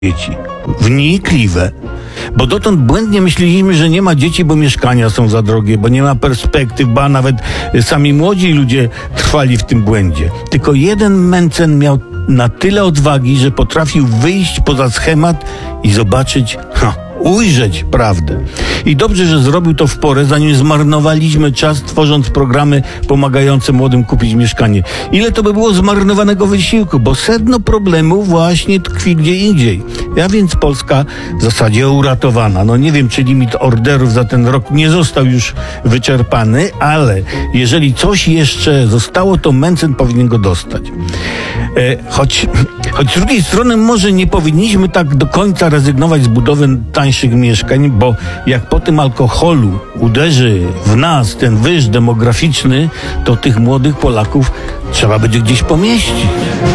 dzieci. Wnikliwe. Bo dotąd błędnie myśleliśmy, że nie ma dzieci, bo mieszkania są za drogie, bo nie ma perspektyw, ba nawet sami młodzi ludzie trwali w tym błędzie. Tylko jeden Mencen miał na tyle odwagi, że potrafił wyjść poza schemat i zobaczyć, ujrzeć prawdę. I dobrze, że zrobił to w porę, zanim zmarnowaliśmy czas, tworząc programy pomagające młodym kupić mieszkanie. Ile to by było zmarnowanego wysiłku, bo sedno problemu właśnie tkwi gdzie indziej. Ja więc Polska w zasadzie uratowana. No nie wiem, czy limit orderów za ten rok nie został już wyczerpany, ale jeżeli coś jeszcze zostało, to Mencen powinien go dostać. Choć z drugiej strony może nie powinniśmy tak do końca rezygnować z budowy tańszych mieszkań, bo jak po tym alkoholu uderzy w nas ten wyż demograficzny, to tych młodych Polaków trzeba będzie gdzieś pomieścić.